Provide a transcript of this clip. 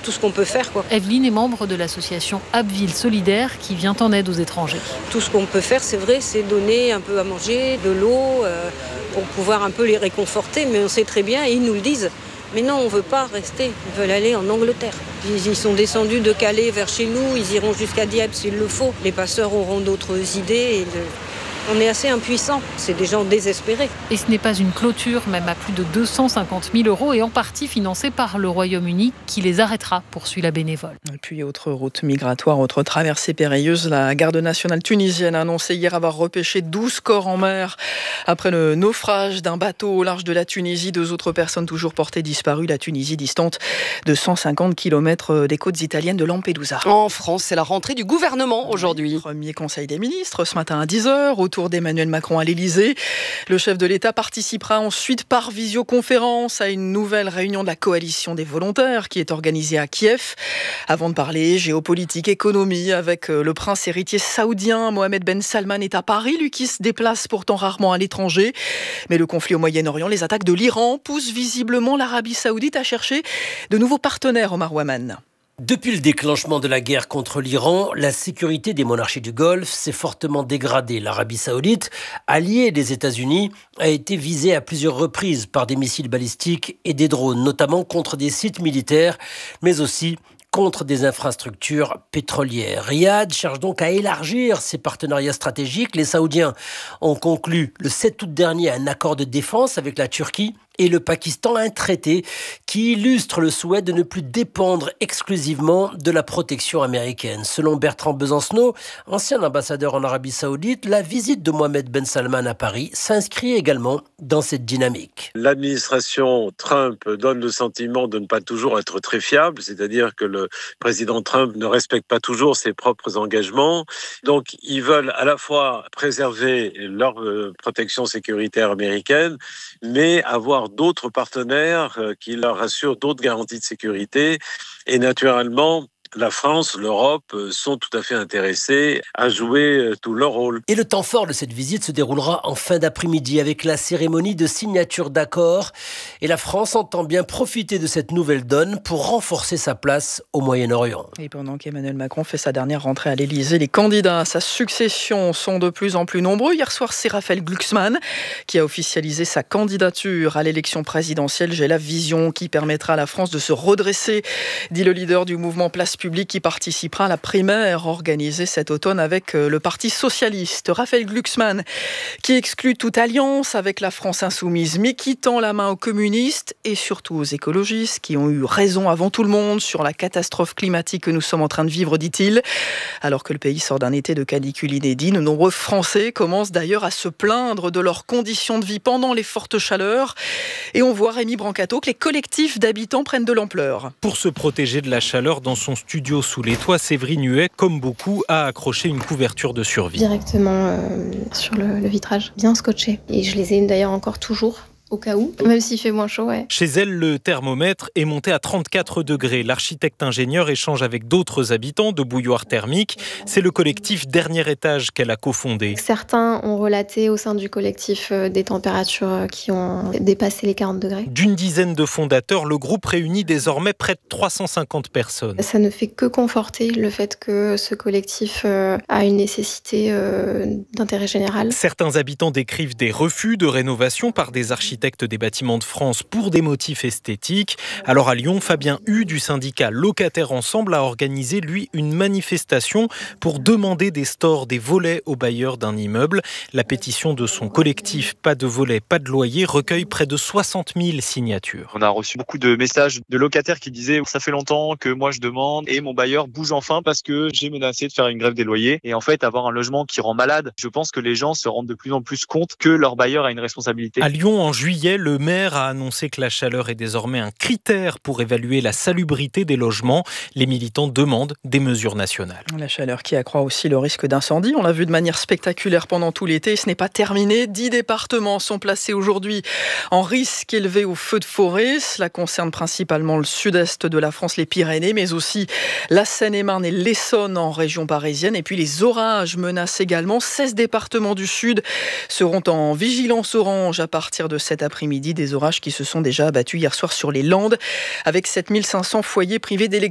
tout ce qu'on peut faire, quoi. Evelyne est membre de l'association Abbeville Solidaire qui vient en aide aux étrangers. Tout ce qu'on peut faire, c'est vrai, c'est donner un peu à manger, de l'eau, pour pouvoir un peu les réconforter. Mais on sait très bien, et ils nous le disent, mais non, on ne veut pas rester, ils veulent aller en Angleterre. Ils sont descendus de Calais vers chez nous, ils iront jusqu'à Dieppe s'il le faut. Les passeurs auront d'autres idées. On est assez impuissants, c'est des gens désespérés. Et ce n'est pas une clôture, même à plus de 250 000 € et en partie financée par le Royaume-Uni qui les arrêtera, poursuit la bénévole. Et puis autre route migratoire, autre traversée périlleuse, la garde nationale tunisienne a annoncé hier avoir repêché 12 corps en mer. Après le naufrage d'un bateau au large de la Tunisie, 2 autres personnes toujours portées disparues, la Tunisie distante de 150 km des côtes italiennes de Lampedusa. En France, c'est la rentrée du gouvernement aujourd'hui. Premier conseil des ministres ce matin à 10h, autour d'Emmanuel Macron à l'Elysée. Le chef de l'État participera ensuite par visioconférence à une nouvelle réunion de la coalition des volontaires qui est organisée à Kiev. Avant de parler géopolitique, économie, avec le prince héritier saoudien Mohamed Ben Salman est à Paris, lui qui se déplace pourtant rarement à l'étranger. Mais le conflit au Moyen-Orient, les attaques de l'Iran poussent visiblement l'Arabie saoudite à chercher de nouveaux partenaires, Omar Waman. Depuis le déclenchement de la guerre contre l'Iran, la sécurité des monarchies du Golfe s'est fortement dégradée. L'Arabie saoudite, alliée des États-Unis, a été visée à plusieurs reprises par des missiles balistiques et des drones, notamment contre des sites militaires, mais aussi contre des infrastructures pétrolières. Riyad cherche donc à élargir ses partenariats stratégiques. Les Saoudiens ont conclu le 7 août dernier un accord de défense avec la Turquie et le Pakistan, un traité qui illustre le souhait de ne plus dépendre exclusivement de la protection américaine. Selon Bertrand Besancenot, ancien ambassadeur en Arabie Saoudite, la visite de Mohamed Ben Salman à Paris s'inscrit également dans cette dynamique. L'administration Trump donne le sentiment de ne pas toujours être très fiable, c'est-à-dire que le président Trump ne respecte pas toujours ses propres engagements. Donc, ils veulent à la fois préserver leur protection sécuritaire américaine, mais avoir d'autres partenaires qui leur assurent d'autres garanties de sécurité. Et naturellement, la France, l'Europe sont tout à fait intéressés à jouer tout leur rôle. Et le temps fort de cette visite se déroulera en fin d'après-midi avec la cérémonie de signature d'accords. Et la France entend bien profiter de cette nouvelle donne pour renforcer sa place au Moyen-Orient. Et pendant qu'Emmanuel Macron fait sa dernière rentrée à l'Elysée, les candidats à sa succession sont de plus en plus nombreux. Hier soir, c'est Raphaël Glucksmann qui a officialisé sa candidature à l'élection présidentielle. J'ai la vision qui permettra à la France de se redresser, dit le leader du mouvement Place Public qui participera à la primaire organisée cet automne avec le Parti socialiste. Raphaël Glucksmann qui exclut toute alliance avec la France insoumise, mais qui tend la main aux communistes et surtout aux écologistes qui ont eu raison avant tout le monde sur la catastrophe climatique que nous sommes en train de vivre, dit-il. Alors que le pays sort d'un été de canicule inédit, de nombreux Français commencent d'ailleurs à se plaindre de leurs conditions de vie pendant les fortes chaleurs. Et on voit Rémi Brancato que les collectifs d'habitants prennent de l'ampleur. Pour se protéger de la chaleur dans son studio sous les toits, Séverine Huet, comme beaucoup, a accroché une couverture de survie. Directement sur le vitrage, bien scotché. Et je les ai d'ailleurs encore toujours. Au cas où, même s'il fait moins chaud, ouais. Chez elle, le thermomètre est monté à 34 degrés. L'architecte-ingénieur échange avec d'autres habitants de bouilloires thermiques. C'est le collectif Dernier Étage qu'elle a cofondé. Certains ont relaté au sein du collectif des températures qui ont dépassé les 40 degrés. D'une dizaine de fondateurs, le groupe réunit désormais près de 350 personnes. Ça ne fait que conforter le fait que ce collectif a une nécessité d'intérêt général. Certains habitants décrivent des refus de rénovation par des architectes des bâtiments de France pour des motifs esthétiques. Alors à Lyon, Fabien Hu du syndicat Locataires Ensemble a organisé, lui, une manifestation pour demander des stores, des volets aux bailleurs d'un immeuble. La pétition de son collectif Pas de volet, pas de loyer recueille près de 60 000 signatures. On a reçu beaucoup de messages de locataires qui disaient « ça fait longtemps que moi je demande et mon bailleur bouge enfin parce que j'ai menacé de faire une grève des loyers ». Et en fait, avoir un logement qui rend malade, je pense que les gens se rendent de plus en plus compte que leur bailleur a une responsabilité. À Lyon, en juillet, le maire a annoncé que la chaleur est désormais un critère pour évaluer la salubrité des logements. Les militants demandent des mesures nationales. La chaleur qui accroît aussi le risque d'incendie. On l'a vu de manière spectaculaire pendant tout l'été. Ce n'est pas terminé. 10 départements sont placés aujourd'hui en risque élevé au feu de forêt. Cela concerne principalement le sud-est de la France, les Pyrénées, mais aussi la Seine-et-Marne et l'Essonne en région parisienne. Et puis les orages menacent également. 16 départements du sud seront en vigilance orange à partir de cet après-midi. Des orages qui se sont déjà abattus hier soir sur les Landes avec 7500 foyers privés d'électricité.